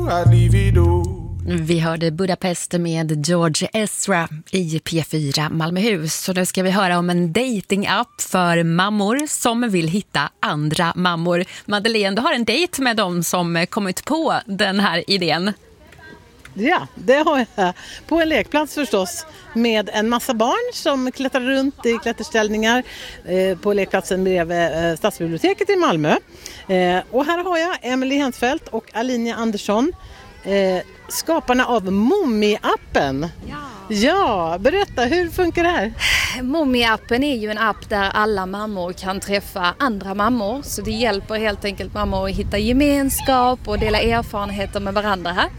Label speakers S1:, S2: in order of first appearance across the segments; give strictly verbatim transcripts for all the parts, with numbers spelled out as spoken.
S1: Vi hörde Budapest med George Ezra i P fyra Malmöhus. Så nu ska vi höra om en dating-app för mammor som vill hitta andra mammor. Madeleine, du har en dejt med dem som kommit på den här idén.
S2: Ja, det har jag. På en lekplats förstås med en massa barn som klättrar runt i klätterställningar eh, på lekplatsen bredvid eh, Stadsbiblioteket i Malmö. Eh, och här har jag Emily Hensfeldt och Alinia Andersson, eh, skaparna av Mommy-appen. Ja. Ja, berätta, hur funkar det här?
S3: Mommy-appen är ju en app där alla mammor kan träffa andra mammor. Så det hjälper helt enkelt mammor att hitta gemenskap och dela erfarenheter med varandra här.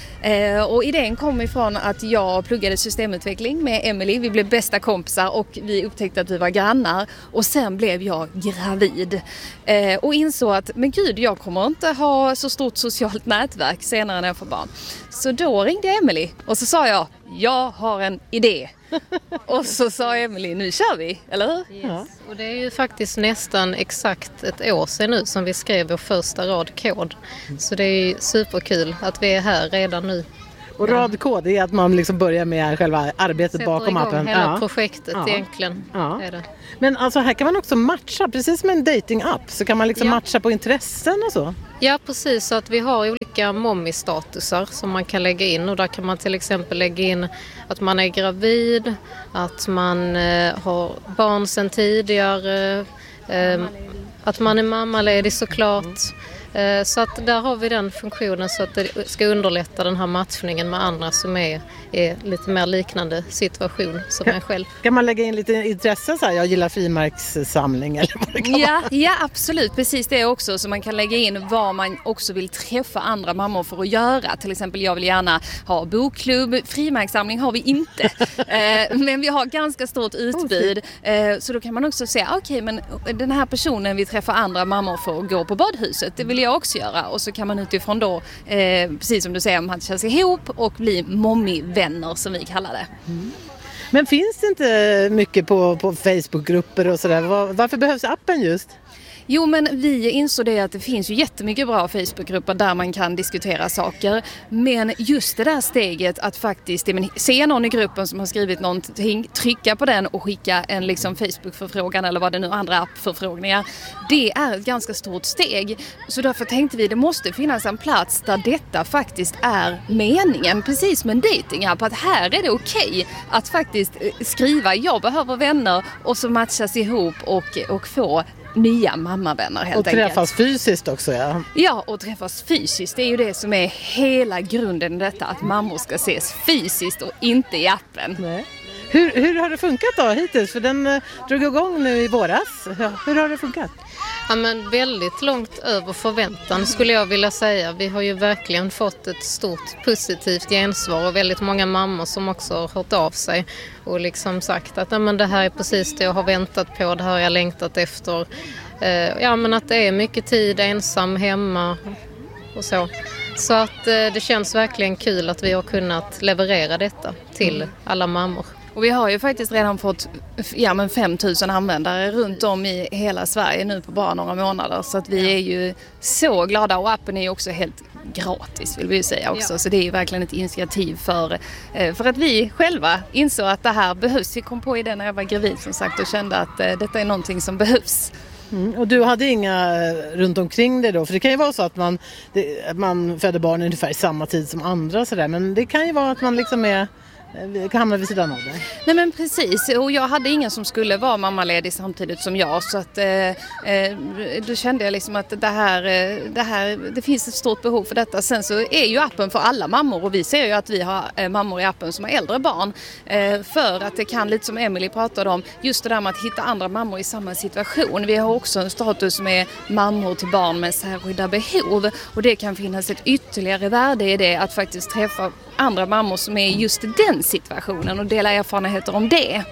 S3: Eh, och idén kom ifrån att jag pluggade systemutveckling med Emily. Vi blev bästa kompisar och vi upptäckte att vi var grannar. Och sen blev jag gravid. Eh, och insåg att, men gud, jag kommer inte ha så stort socialt nätverk senare när jag får barn. Så då ringde jag Emily och så sa jag, jag har en idé. Och så sa Emily, nu kör vi, eller hur?
S4: Yes. Ja. Och det är ju faktiskt nästan exakt ett år sedan nu som vi skrev vår första radkod. Så det är superkul att vi är här redan nu.
S2: Och radkod är att man liksom börjar med själva arbetet
S4: sätter
S2: bakom
S4: igång
S2: appen.
S4: hela
S2: Ja.
S4: projektet
S2: Ja.
S4: egentligen.
S2: Ja.
S4: Är det.
S2: Men alltså här kan man också matcha, precis som en dating-app så kan man liksom
S4: Ja.
S2: matcha på intressen och så.
S4: Ja, precis. Så att vi har olika mommy-statusar som man kan lägga in. Och där kan man till exempel lägga in att man är gravid, att man eh, har barn sedan tidigare, eh, att man är mammaledig såklart. Eh, så att där har vi den funktionen så att det ska underlätta den här matchningen med andra som är, är lite mer liknande situation som
S2: kan,
S4: en själv.
S2: Kan man lägga in lite intresse så här, jag gillar frimärkssamling eller vad det kan
S3: Ja,
S2: vara?
S3: ja, absolut. Precis det också. Så man kan lägga in vad man också vill träffa andra mammor för att göra. Till exempel, jag vill gärna ha bokklubb. Frimärkssamling har vi inte. eh, men vi har ganska stort utbud. Eh, så då kan man också säga, okej, okay, men den här personen vill träffa andra mammor för att gå på badhuset. Det vill jag också göra. Och så kan man utifrån då, eh, precis som du säger, man känns ihop och bli mommy-vänner som vi kallar det.
S2: Mm. Men finns det inte mycket på, på Facebookgrupper och sådär? Var, varför behövs appen just?
S3: Jo, men vi insåg det att det finns ju jättemycket bra Facebookgrupper där man kan diskutera saker. Men just det där steget att faktiskt men, se någon i gruppen som har skrivit någonting, trycka på den och skicka en liksom Facebook-förfrågan eller vad det nu andra app-förfrågningar. Det är ett ganska stort steg. Så därför tänkte vi det måste finnas en plats där detta faktiskt är meningen. Precis som en dating-app. Att här är det okej att faktiskt skriva jag behöver vänner och så matchas ihop och, och få nya mammavänner helt enkelt.
S2: Och träffas enkelt. Fysiskt också, ja.
S3: Ja, och träffas fysiskt. Det är ju det som är hela grunden i detta. Att mammor ska ses fysiskt och inte i appen.
S2: Nej. Hur, hur har det funkat då hittills? För den uh, drog igång nu i våras. Ja, hur har det funkat?
S4: Ja, men väldigt långt över förväntan skulle jag vilja säga. Vi har ju verkligen fått ett stort positivt gensvar och väldigt många mammor som också har hört av sig och liksom sagt att ja, men det här är precis det jag har väntat på, det här har jag längtat efter. Eh, ja, men att det är mycket tid ensam hemma och så. Så att eh, det känns verkligen kul att vi har kunnat leverera detta till alla mammor.
S3: Och vi har ju faktiskt redan fått ja, men fem tusen användare runt om i hela Sverige nu på bara några månader. Så att vi är ju så glada och appen är ju också helt gratis vill vi ju säga också. Ja. Så det är ju verkligen ett initiativ för, för att vi själva insåg att det här behövs. Vi kom på i det när jag var gravid som sagt och kände att detta är någonting som behövs.
S2: Mm, och du hade inga runt omkring det då? För det kan ju vara så att man, det, man föder barn ungefär i samma tid som andra sådär. Men det kan ju vara att man liksom är... kan hamna vid sidan av det.
S3: Nej men precis, och jag hade ingen som skulle vara mammaledig samtidigt som jag så att eh, eh, då kände jag liksom att det här, det här, det finns ett stort behov för detta. Sen så är ju appen för alla mammor och vi ser ju att vi har eh, mammor i appen som har äldre barn eh, för att det kan, lite som Emily pratade om, just det där med att hitta andra mammor i samma situation. Vi har också en status med mammor till barn med särskilda behov och det kan finnas ett ytterligare värde i det att faktiskt träffa andra mammor som är just den situationen och dela erfarenheter om det.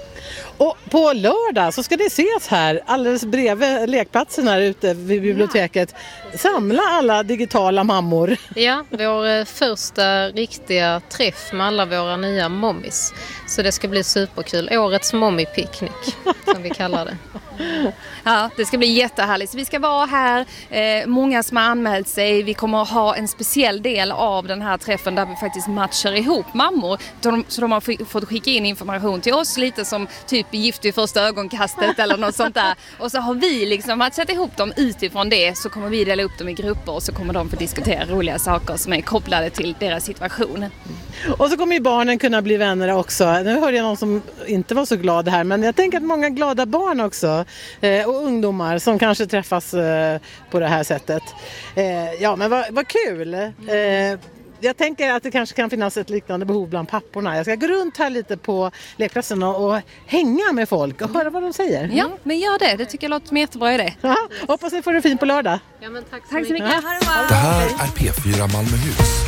S2: Och på lördag så ska det ses här alldeles bredvid lekplatsen här ute vid biblioteket. Samla alla digitala mammor.
S4: Ja, vår första riktiga träff med alla våra nya mommis. Så det ska bli superkul. Årets mommy-picknick som vi kallar det.
S3: Ja, det ska bli jättehärligt. Så vi ska vara här, eh, många som har anmält sig. Vi kommer att ha en speciell del av den här träffen där vi faktiskt matchar ihop mammor. De, så de har fått skicka in information till oss, lite som typ Gift i första ögonkastet eller något sånt där. Och så har vi liksom matchat ihop dem utifrån det, så kommer vi dela upp dem i grupper och så kommer de få diskutera roliga saker som är kopplade till deras situation.
S2: Och så kommer ju barnen kunna bli vänner också. Nu hörde jag någon som inte var så glad här, men jag tänker att många glada barn också eh, och ungdomar som kanske träffas eh, på det här sättet. Eh, ja, men vad, vad kul! Eh, jag tänker att det kanske kan finnas ett liknande behov bland papporna. Jag ska gå runt här lite på lekplatsen och, och hänga med folk och höra vad de säger.
S3: Ja, men gör det. Det tycker jag låter som en jättebra idé.
S2: Ja, hoppas ni får det fint på lördag.
S4: Ja, men tack så
S3: Tack så
S4: mycket.
S3: mycket.
S2: Ja.
S5: Det här är P fyra Malmöhus.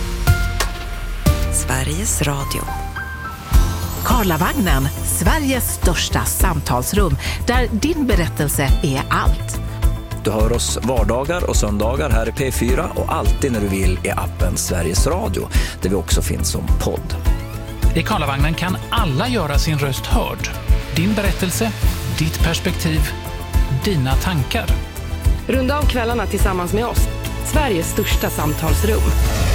S6: Sveriges Radio. Karlavagnen, Sveriges största samtalsrum där din berättelse är allt.
S7: Du hör oss vardagar och söndagar här i P fyra och alltid när du vill i appen Sveriges Radio, där vi också finns som podd.
S8: I Karlavagnen kan alla göra sin röst hörd. Din berättelse, ditt perspektiv, dina tankar.
S9: Runda av kvällarna tillsammans med oss. Sveriges största samtalsrum.